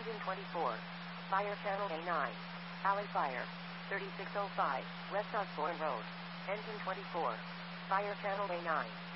Engine 24. Fire channel A9. Alley fire. 3605, West Osborne Road. Engine 24. Fire channel A9.